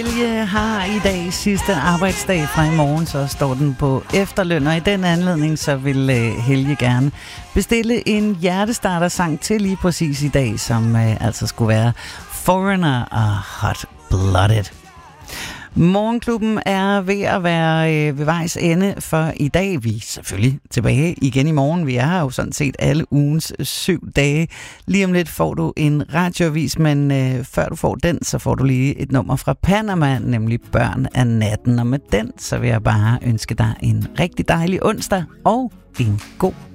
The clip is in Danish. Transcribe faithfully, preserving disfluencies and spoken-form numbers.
Helge har i dag sidste arbejdsdag, fra i morgen, så står den på efterløn, og i den anledning så vil Helge gerne bestille en hjertestarter-sang til lige præcis i dag, som øh, altså skulle være Foreigner og Hot Blooded. Morgenklubben er ved at være øh, ved vejs ende for i dag. Vi er selvfølgelig tilbage igen i morgen. Vi er her jo sådan set alle ugens syv dage. Lige om lidt får du en radioavis, men øh, før du får den, så får du lige et nummer fra Panama, nemlig Børn af natten. Og med den, så vil jeg bare ønske dig en rigtig dejlig onsdag og en god